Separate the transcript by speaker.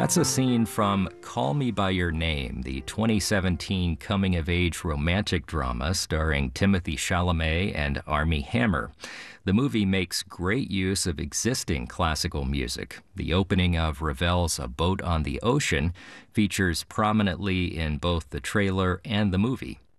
Speaker 1: That's a scene from Call Me By Your Name, the 2017 coming-of-age romantic drama starring Timothée Chalamet and Armie Hammer. The movie makes great use of existing classical music. The opening of Ravel's A Boat on the Ocean features prominently in both the trailer and the movie.